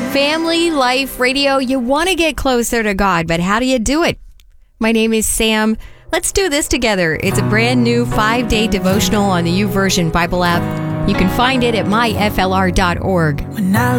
Family Life Radio. You want to get closer to God, but how do you do it? My name is Sam. Let's do this together. It's a brand new 5-day devotional on the YouVersion Bible app. You can find it at myflr.org. When I